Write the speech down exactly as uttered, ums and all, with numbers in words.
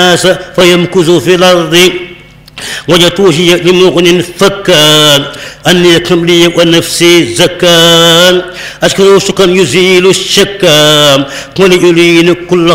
الناس فيمكث في الأرض وجتوه لمغن فكان أني كملي ونفسي زكان أشكر شكرا يزيل الشكام وليلين كل